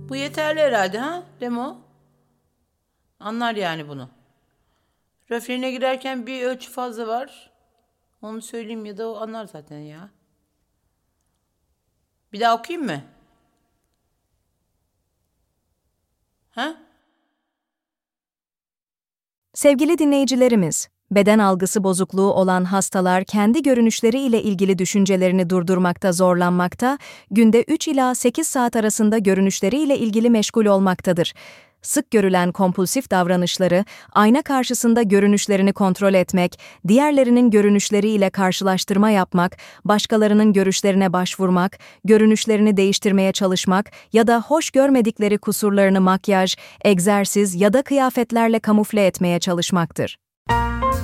Bu yeterli herhalde ha Demo? Anlar yani bunu. Refrene girerken bir ölçü fazla var. Onu söyleyeyim ya da o anlar zaten ya. Bir daha okuyayım mı? Ha? Sevgili dinleyicilerimiz, beden algısı bozukluğu olan hastalar kendi görünüşleri ile ilgili düşüncelerini durdurmakta zorlanmakta, günde 3 ila 8 saat arasında görünüşleri ile ilgili meşgul olmaktadır. Sık görülen kompulsif davranışları, ayna karşısında görünüşlerini kontrol etmek, diğerlerinin görünüşleriyle karşılaştırma yapmak, başkalarının görüşlerine başvurmak, görünüşlerini değiştirmeye çalışmak ya da hoş görmedikleri kusurlarını makyaj, egzersiz ya da kıyafetlerle kamufle etmeye çalışmaktır.